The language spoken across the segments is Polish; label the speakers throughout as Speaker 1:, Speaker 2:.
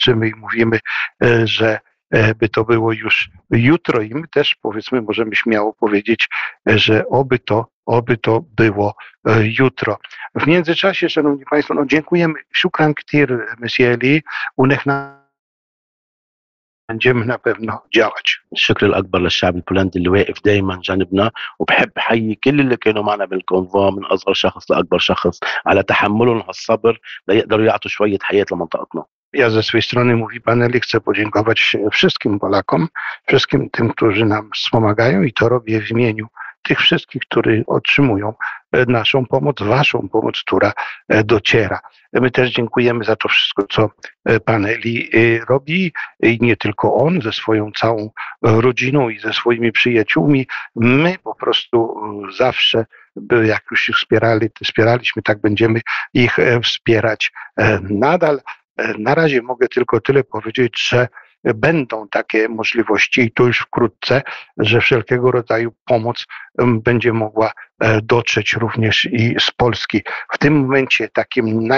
Speaker 1: życzymy i mówimy, że by to było już jutro i my też, powiedzmy, możemy śmiało powiedzieć, że oby to było jutro. W międzyczasie, szanowni państwo, dziękujemy. Shukran ktir, Monsieur Ali. będziemy na pewno działać.
Speaker 2: الشكر الأكبر للشعب البولندي اللي واقف دايما جنبنا، وبحب أحيي كل اللي كانوا معنا بالكونفوا من أصغر شخص لأكبر شخص على تحملهم هالصبر ليقدروا يعطوا شوية حياة لمنطقتنا.
Speaker 1: Ja ze swojej strony, mówi pan Eli, chcę podziękować wszystkim Polakom, wszystkim tym, którzy nam wspomagają i to robię w imieniu tych wszystkich, którzy otrzymują naszą pomoc, waszą pomoc, która dociera. My też dziękujemy za to wszystko, co pan Eli robi i nie tylko on, ze swoją całą rodziną i ze swoimi przyjaciółmi. My po prostu zawsze, jak już ich wspieraliśmy, tak będziemy ich wspierać nadal. Na razie mogę tylko tyle powiedzieć, że będą takie możliwości i to już wkrótce, że wszelkiego rodzaju pomoc będzie mogła dotrzeć również i z Polski. W tym momencie takim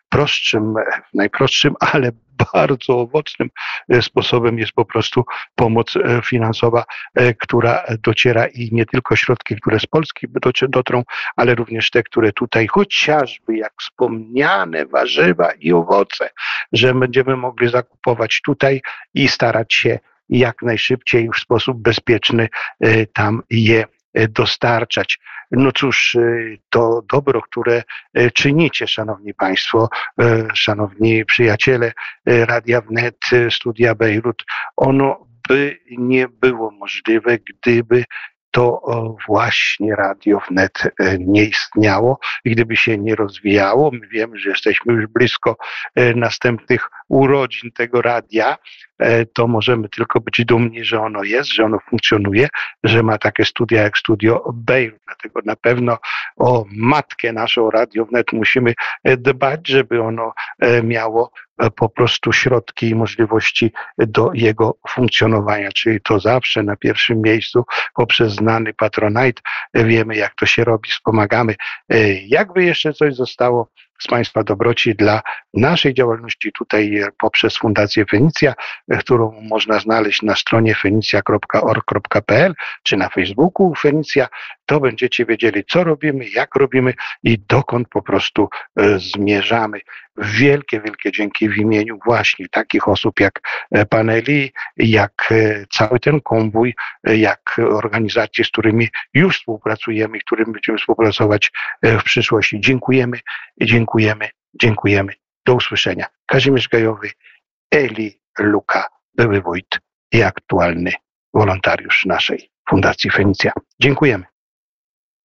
Speaker 1: najprostszym, ale bardzo owocnym sposobem jest po prostu pomoc finansowa, która dociera i nie tylko środki, które z Polski dotrą, ale również te, które tutaj, chociażby jak wspomniane warzywa i owoce, że będziemy mogli zakupować tutaj i starać się jak najszybciej w sposób bezpieczny tam je dostarczać. No cóż, to dobro, które czynicie, szanowni państwo, szanowni przyjaciele Radia Wnet, Studia Bejrut, ono by nie było możliwe, gdyby to właśnie Radio Wnet nie istniało i gdyby się nie rozwijało. My wiemy, że jesteśmy już blisko następnych urodzin tego radia, to możemy tylko być dumni, że ono jest, że ono funkcjonuje, że ma takie studia jak Studio Bejrut. Dlatego na pewno o matkę naszą Radio Wnet musimy dbać, żeby ono miało po prostu środki i możliwości do jego funkcjonowania, czyli to zawsze na pierwszym miejscu poprzez znany Patronite. Wiemy, jak to się robi, wspomagamy. Jakby jeszcze coś zostało z państwa dobroci dla naszej działalności tutaj poprzez Fundację Fenicja, którą można znaleźć na stronie fenicja.org.pl czy na Facebooku Fenicja, to będziecie wiedzieli, co robimy, jak robimy i dokąd po prostu zmierzamy. Wielkie, wielkie dzięki w imieniu właśnie takich osób jak pan Eli, jak cały ten konwój, jak organizacje, z którymi już współpracujemy i którymi będziemy współpracować w przyszłości. Dziękujemy, dziękujemy, dziękujemy. Do usłyszenia. Kazimierz Gajowy, Eli Luka, były wójt i aktualny wolontariusz naszej Fundacji Fenicja. Dziękujemy.